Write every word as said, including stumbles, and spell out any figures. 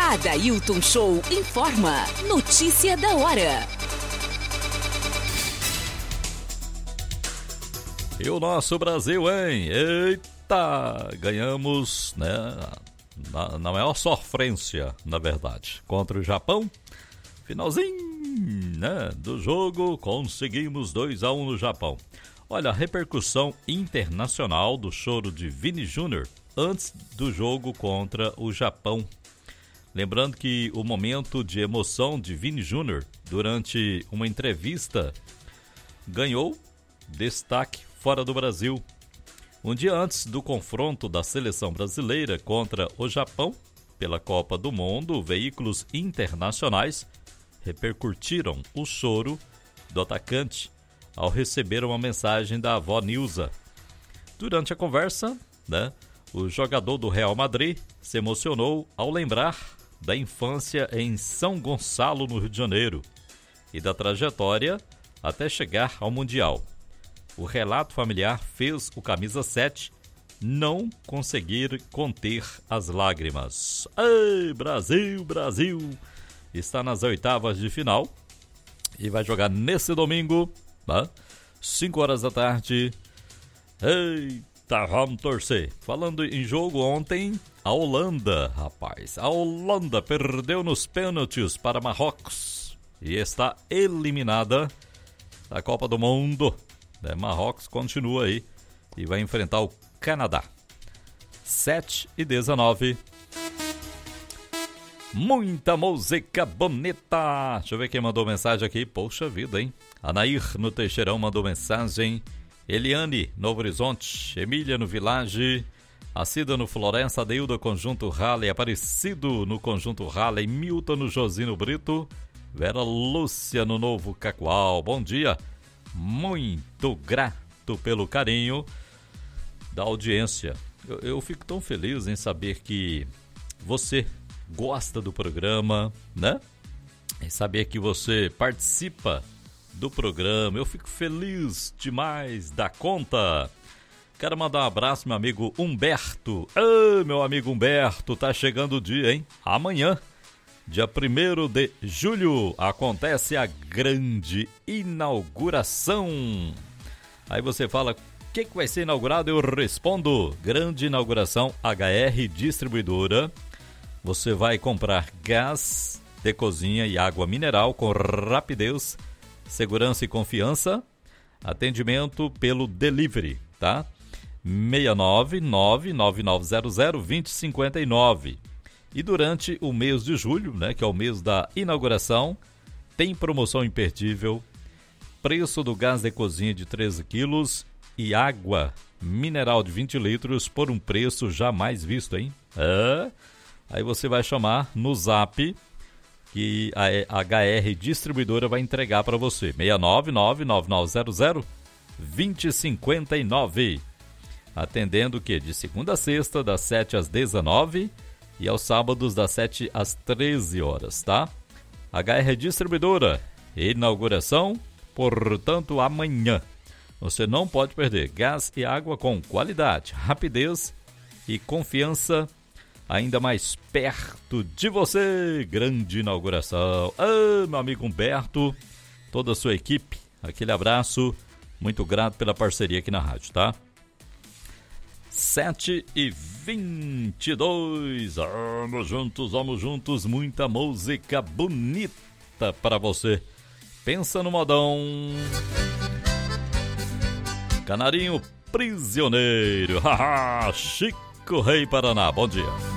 Adailton Show informa. Notícia da hora. E o nosso Brasil, hein? Eita! Ganhamos, né? Na, na maior sofrência, na verdade, contra o Japão. Finalzinho, né, do jogo, conseguimos dois a um no Japão. Olha, a repercussão internacional do choro de Vini Júnior antes do jogo contra o Japão. Lembrando que o momento de emoção de Vini Júnior durante uma entrevista ganhou destaque fora do Brasil. Um dia antes do confronto da seleção brasileira contra o Japão, pela Copa do Mundo, veículos internacionais repercutiram o choro do atacante ao receber uma mensagem da avó Nilza. Durante a conversa, né, o jogador do Real Madrid se emocionou ao lembrar da infância em São Gonçalo, no Rio de Janeiro, e da trajetória até chegar ao Mundial. O relato familiar fez o camisa sete não conseguir conter as lágrimas. Ei, Brasil, Brasil! Está nas oitavas de final e vai jogar nesse domingo, né? cinco horas da tarde. Eita, vamos torcer. Falando em jogo ontem, a Holanda, rapaz, a Holanda perdeu nos pênaltis para Marrocos e está eliminada da Copa do Mundo. É, Marrocos continua aí e vai enfrentar o Canadá. sete e dezenove. Muita música bonita. Deixa eu ver quem mandou mensagem aqui. Poxa vida, hein? Anair no Teixeirão mandou mensagem. Eliane, Novo Horizonte. Emília no Village. Acida no Florença. Adeilda, Conjunto Raleigh. Aparecido no Conjunto Raleigh. Milton no Josino Brito. Vera Lúcia no Novo Cacoal. Bom dia. Muito grato pelo carinho da audiência. Eu, eu fico tão feliz em saber que você gosta do programa, né? Em saber que você participa do programa. Eu fico feliz demais da conta. Quero mandar um abraço, meu amigo Humberto. Ah, meu amigo Humberto, tá chegando o dia, hein? Amanhã, dia primeiro de julho, acontece a grande inauguração. Aí você fala, o que, que vai ser inaugurado? Eu respondo, grande inauguração H R Distribuidora. Você vai comprar gás de cozinha e água mineral com rapidez, segurança e confiança. Atendimento pelo delivery, tá? seis nove nove nove nove zero zero dois zero cinco nove. E durante o mês de julho, né, que é o mês da inauguração, tem promoção imperdível, preço do gás de cozinha de treze quilos e água mineral de vinte litros por um preço jamais visto, hein? É. Aí você vai chamar no zap que a H R Distribuidora vai entregar para você. seis nove nove nove nove zero zero dois cinco nove. Atendendo o quê? De segunda a sexta, das sete às dezenove e aos sábados das sete às treze horas, tá? H R Distribuidora, inauguração, portanto, amanhã. Você não pode perder gás e água com qualidade, rapidez e confiança ainda mais perto de você. Grande inauguração. Ah, meu amigo Humberto, toda a sua equipe, aquele abraço, muito grato pela parceria aqui na rádio, tá? sete e vinte e dois, vamos juntos, vamos juntos, muita música bonita para você. Pensa no modão. Canarinho Prisioneiro, haha, Chico Rei Paraná, bom dia.